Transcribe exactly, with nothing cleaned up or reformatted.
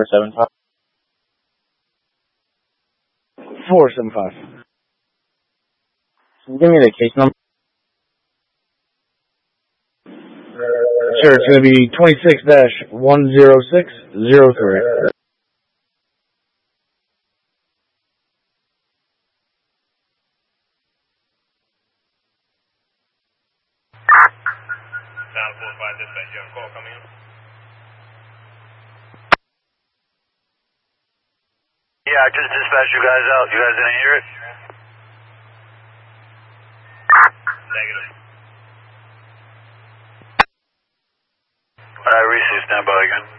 four seven five. four seven five. Give me the case number. Sure, it's going to be twenty-six dash one zero six zero three. nine four five, dispatch, you have a call coming in? Yeah, I just dispatched you guys out. You guys didn't hear it? Negative. Alright, Reese, stand by again.